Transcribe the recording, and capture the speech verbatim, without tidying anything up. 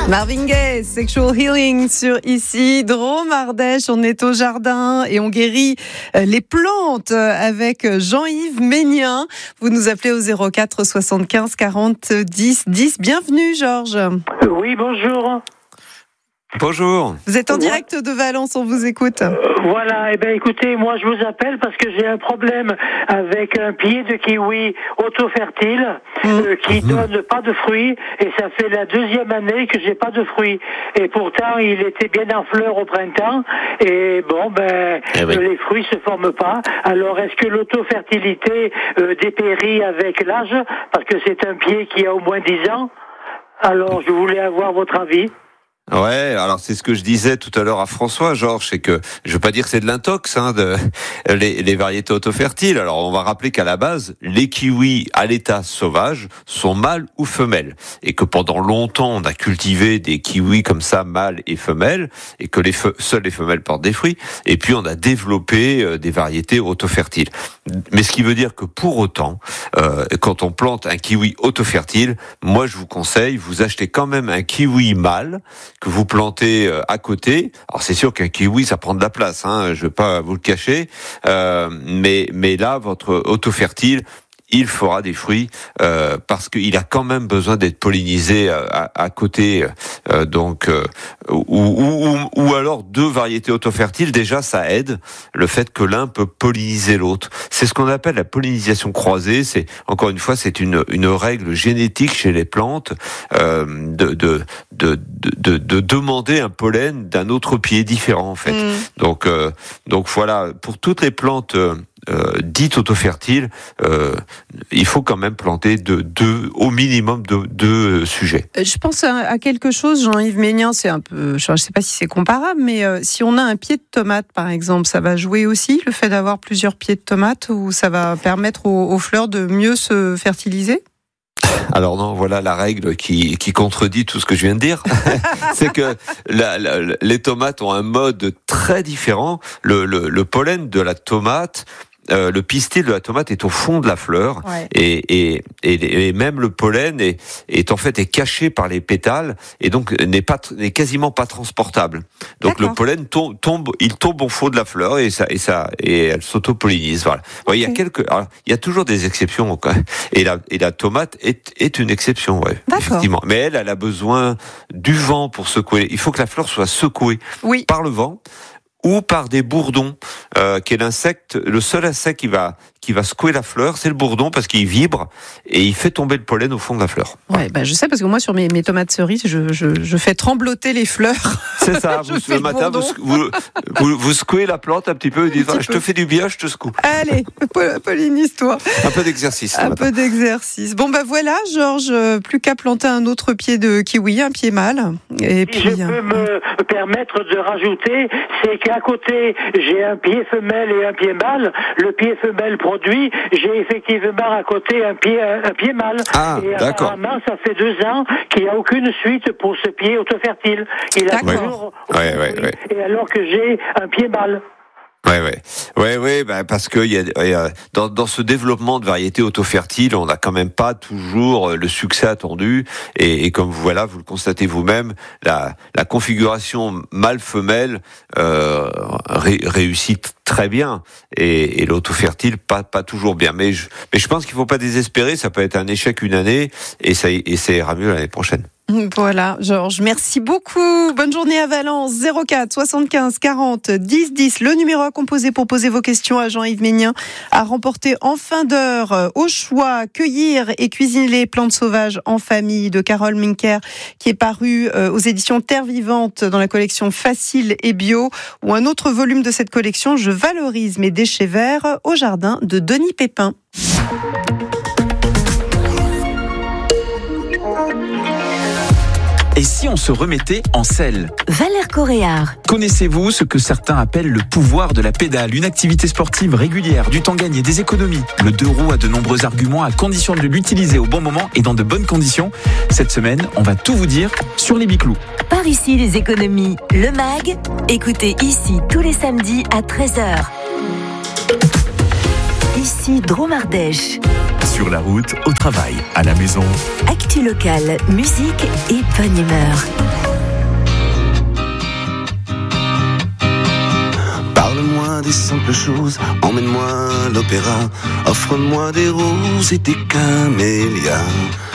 Marvin Gaye, Sexual Healing sur ici, Drôme Ardèche. On est au jardin et on guérit les plantes avec Jean-Yves Ménien. Vous nous appelez au zéro quatre soixante-quinze quarante dix dix. Bienvenue Georges. Oui, bonjour. Bonjour. Vous êtes en direct de Valence, on vous écoute. Euh, voilà, eh bien écoutez, moi je vous appelle parce que j'ai un problème avec un pied de kiwi auto-fertile mmh. euh, qui mmh. donne pas de fruits, et ça fait la deuxième année que j'ai pas de fruits. Et pourtant, il était bien en fleurs au printemps, et bon, ben, eh oui. les fruits se forment pas. Alors, est-ce que l'auto-fertilité euh, dépérit avec l'âge? Parce que c'est un pied qui a au moins dix ans. Alors, je voulais avoir votre avis. Ouais, alors c'est ce que je disais tout à l'heure à François, Georges, c'est que je veux pas dire que c'est de l'intox, hein, de les, les variétés autofertiles. Alors on va rappeler qu'à la base, les kiwis à l'état sauvage sont mâles ou femelles, et que pendant longtemps on a cultivé des kiwis comme ça, mâles et femelles, et que les fe- seules les femelles portent des fruits. Et puis on a développé euh, des variétés autofertiles. Mais ce qui veut dire que pour autant, euh, quand on plante un kiwi autofertile, moi je vous conseille, vous achetez quand même un kiwi mâle que vous plantez à côté. Alors c'est sûr qu'un kiwi ça prend de la place, hein, je vais pas vous le cacher, euh, mais mais là votre autofertile il fera des fruits euh, parce qu'il a quand même besoin d'être pollinisé à, à côté, euh, donc euh, ou, ou, ou alors deux variétés autofertiles, déjà ça aide le fait que l'un peut polliniser l'autre. C'est ce qu'on appelle la pollinisation croisée. C'est encore une fois c'est une une règle génétique chez les plantes euh, de, de de de de de demander un pollen d'un autre pied différent en fait. Mmh. Donc euh, donc voilà, pour toutes les plantes euh, Euh, dites autofertiles, euh, il faut quand même planter deux, deux, au minimum deux, deux sujets. Je pense à, à quelque chose, Jean-Yves Ménien, c'est un peu, je ne sais pas si c'est comparable, mais euh, si on a un pied de tomate, par exemple, ça va jouer aussi, le fait d'avoir plusieurs pieds de tomate, ou ça va permettre aux, aux fleurs de mieux se fertiliser ? Alors non, voilà la règle qui, qui contredit tout ce que je viens de dire. C'est que la, la, les tomates ont un mode très différent. Le, le, le pollen de la tomate, Euh, le pistil de la tomate est au fond de la fleur, ouais. et, et, et, et même le pollen est, est en fait est caché par les pétales et donc n'est pas n'est quasiment pas transportable. Donc D'accord. le pollen tombe, tombe, il tombe au fond de la fleur et ça et ça et elle s'auto-pollinise. Voilà. Okay. Ouais, il y a quelques, alors, il y a toujours des exceptions quoi. Et la et la tomate est est une exception, ouais, effectivement. Mais elle, elle a besoin du vent pour secouer. Il faut que la fleur soit secouée oui. par le vent ou par des bourdons, euh, qui est l'insecte, le seul insecte qui va qui va secouer la fleur, c'est le bourdon parce qu'il vibre et il fait tomber le pollen au fond de la fleur. Ouais, bah je sais parce que moi sur mes, mes tomates cerises, je, je je fais trembloter les fleurs. C'est ça. vous, le matin, vous, vous, vous vous secouez la plante un petit peu et dites ah, je peu. te fais du bien, je te secoue. Allez, pollinise-toi. Un peu d'exercice. Un peu d'exercice. Bon bah voilà, Georges, plus qu'à planter un autre pied de kiwi, un pied mâle. Et si puis je peux me permettre de rajouter, c'est qu'à côté j'ai un pied femelle et un pied mâle. Le pied femelle produit, j'ai effectivement à côté un pied un pied mâle. Ah, et d'accord. apparemment, ça fait deux ans qu'il n'y a aucune suite pour ce pied autofertile. Il a d'accord. toujours ouais, ouais, ouais. Et alors que j'ai un pied mâle. Ouais, ouais, ouais, ouais, bah parce que il y a, y a dans, dans ce développement de variétés autofertiles, on n'a quand même pas toujours le succès attendu. Et, et comme vous voilà, vous le constatez vous-même, la, la configuration mâle-femelle euh, ré, réussit très bien, et, et l'autofertile pas pas toujours bien. Mais je, mais je pense qu'il faut pas désespérer. Ça peut être un échec une année, et ça et ça ira mieux l'année prochaine. Voilà, Georges, merci beaucoup. Bonne journée à Valence. zéro quatre soixante-quinze quarante dix dix, le numéro à composer pour poser vos questions à Jean-Yves Ménien, à remporter en fin d'heure. Au choix, Cueillir et cuisiner les plantes sauvages en famille de Carole Minker, qui est paru aux éditions Terre Vivante dans la collection Facile et Bio, ou un autre volume de cette collection, Je valorise mes déchets verts, au jardin de Denis Pépin. Et si on se remettait en selle ? Valère Coréard. Connaissez-vous ce que certains appellent le pouvoir de la pédale ? Une activité sportive régulière, du temps gagné, des économies. Le deux roues a de nombreux arguments à condition de l'utiliser au bon moment et dans de bonnes conditions. Cette semaine, on va tout vous dire sur les biclous. Par ici, les économies. Le mag. Écoutez ici tous les samedis à treize heures. Ici, Drôme Ardèche. Sur la route, au travail, à la maison. Actu locale, musique et bonne humeur. des simples choses. Emmène-moi à l'opéra, offre-moi des roses et des camélias.